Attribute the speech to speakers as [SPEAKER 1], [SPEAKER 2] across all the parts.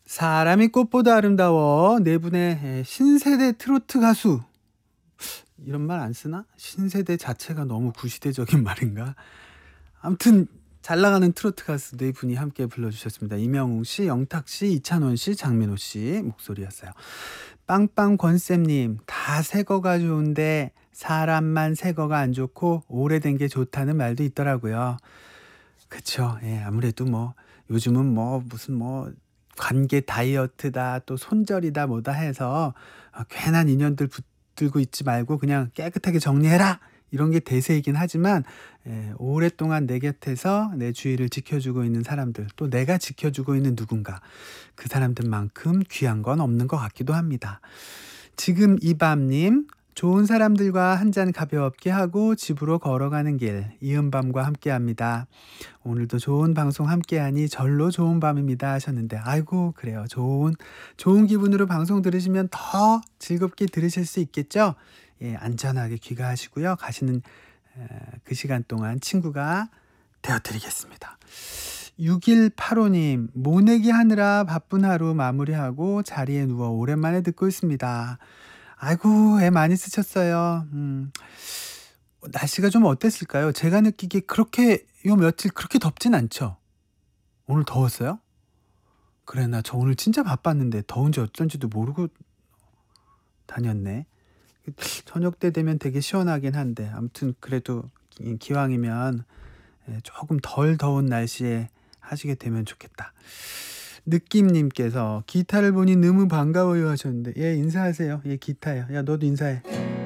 [SPEAKER 1] 사람이 꽃보다 아름다워 네 분의 신세대 트로트 가수. 이런 말 안 쓰나? 신세대 자체가 너무 구시대적인 말인가? 아무튼 잘 나가는 트로트 가수 네 분이 함께 불러주셨습니다. 이명웅 씨, 영탁 씨, 이찬원 씨, 장민호 씨 목소리였어요. 빵빵 권쌤님, 다 새거가 좋은데 사람만 새거가 안 좋고 오래된 게 좋다는 말도 있더라고요. 그쵸. 예, 아무래도 뭐 요즘은 뭐 무슨 뭐 관계 다이어트다 또 손절이다 뭐다 해서 괜한 인연들 붙들고 있지 말고 그냥 깨끗하게 정리해라, 이런 게 대세이긴 하지만 오랫동안 내 곁에서 내 주위를 지켜주고 있는 사람들, 또 내가 지켜주고 있는 누군가, 그 사람들만큼 귀한 건 없는 것 같기도 합니다. 지금 이밤님, 좋은 사람들과 한잔 가볍게 하고 집으로 걸어가는 길, 이은밤과 함께합니다. 오늘도 좋은 방송 함께하니 절로 좋은 밤입니다 하셨는데, 아이고 그래요. 좋은 기분으로 방송 들으시면 더 즐겁게 들으실 수 있겠죠. 예, 안전하게 귀가하시고요. 가시는 그 시간 동안 친구가 되어드리겠습니다. 6185님, 모내기 하느라 바쁜 하루 마무리하고 자리에 누워 오랜만에 듣고 있습니다. 아이고, 애 많이 쓰셨어요. 날씨가 좀 어땠을까요? 제가 느끼기에 그렇게 요 며칠 그렇게 덥진 않죠? 오늘 더웠어요? 그래, 나 저 오늘 진짜 바빴는데 더운지 어쩐지도 모르고 다녔네. 저녁 때 되면 되게 시원하긴 한데, 아무튼 그래도 기왕이면 조금 덜 더운 날씨에 하시게 되면 좋겠다. 느낌님께서 기타를 보니 너무 반가워요 하셨는데, 예, 인사하세요. 예, 기타야. 야, 너도 인사해.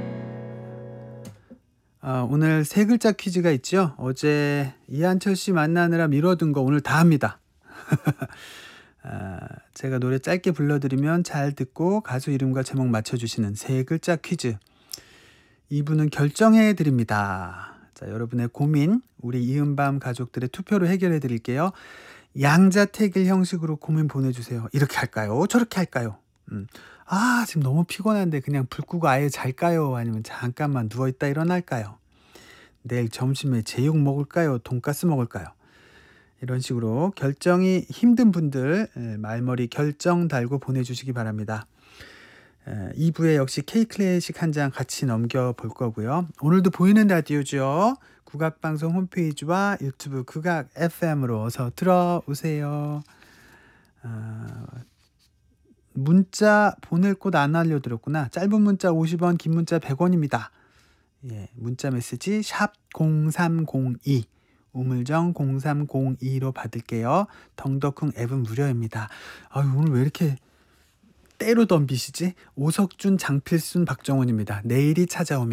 [SPEAKER 1] 오늘 세 글자 퀴즈가 있죠. 어제 이한철 씨 만나느라 미뤄둔 거 오늘 다 합니다. 제가 노래 짧게 불러드리면 잘 듣고 가수 이름과 제목 맞춰주시는 세 글자 퀴즈. 이분은 결정해 드립니다. 자, 여러분의 고민 우리 이은밤 가족들의 투표로 해결해 드릴게요. 양자택일 형식으로 고민 보내주세요. 이렇게 할까요? 저렇게 할까요? 지금 너무 피곤한데 그냥 불 끄고 아예 잘까요? 아니면 잠깐만 누워있다 일어날까요? 내일 점심에 제육 먹을까요? 돈가스 먹을까요? 이런 식으로 결정이 힘든 분들 말머리 결정 달고 보내주시기 바랍니다. 2부에 역시 K클래식 한 장 같이 넘겨볼 거고요. 오늘도 보이는 라디오죠. 국악방송 홈페이지와 유튜브 국악 FM으로 어서 들어오세요. 문자 보낼 곳 안 알려드렸구나. 짧은 문자 50원, 긴 문자 100원입니다. 예, 문자 메시지 샵 0302, 우물정 0302로 받을게요. 덩덕쿵 앱은 무료입니다. 오늘 왜 이렇게 때로 덤비시지? 오석준, 장필순, 박정훈입니다. 내일이 찾아오면